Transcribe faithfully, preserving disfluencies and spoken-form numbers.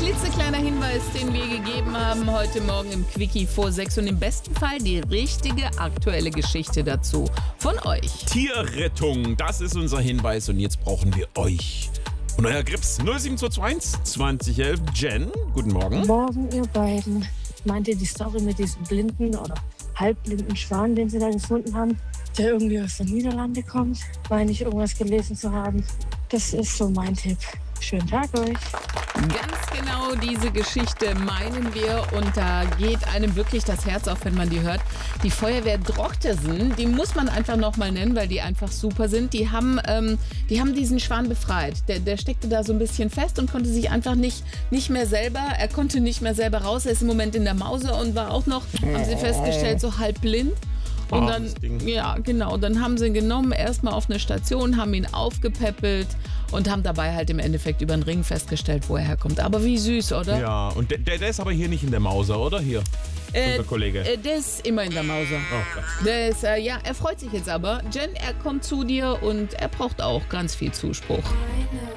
klitzekleiner Hinweis, den wir gegeben haben heute Morgen im Quickie vor sechs und im besten Fall die richtige aktuelle Geschichte dazu von euch. Tierrettung, das ist unser Hinweis und jetzt brauchen wir euch. Und euer Grips null sieben zwei zwei eins zwanzig elf. Jen, guten Morgen. Guten Morgen, ihr beiden. Meint ihr die Story mit diesem blinden oder halbblinden Schwan, den sie da gefunden haben, der irgendwie aus den Niederlanden kommt? Meine ich, irgendwas gelesen zu haben. Das ist so mein Tipp. Schönen Tag euch. Ganz genau diese Geschichte meinen wir und da geht einem wirklich das Herz auf, wenn man die hört. Die Feuerwehr Drochtesen, die muss man einfach nochmal nennen, weil die einfach super sind. Die haben, ähm, die haben diesen Schwan befreit. Der, der steckte da so ein bisschen fest und konnte sich einfach nicht, nicht mehr selber, er konnte nicht mehr selber raus. Er ist im Moment in der Mause und war auch noch, haben sie festgestellt, so halb blind. Und dann, ja, genau, dann haben sie ihn genommen, erstmal auf eine Station, haben ihn aufgepäppelt und haben dabei halt im Endeffekt über den Ring festgestellt, wo er herkommt. Aber wie süß, oder? Ja, und der, der ist aber hier nicht in der Mauser, oder? Hier, äh, unser Kollege. Äh, der ist immer in der Mauser. Oh Gott. Der ist, äh, ja, er freut sich jetzt aber. Jen, er kommt zu dir und er braucht auch ganz viel Zuspruch.